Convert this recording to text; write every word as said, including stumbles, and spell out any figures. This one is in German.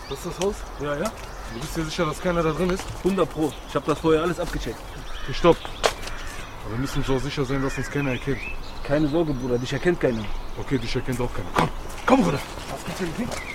Das ist das Haus? Ja, ja. Du bist dir sicher, dass keiner da drin ist? hundert Pro. Ich habe das vorher alles abgecheckt. Okay, stopp. Aber wir müssen so sicher sein, dass uns keiner erkennt. Keine Sorge, Bruder. Dich erkennt keiner. Okay, dich erkennt auch keiner. Komm, komm, Bruder. Was gibt's denn?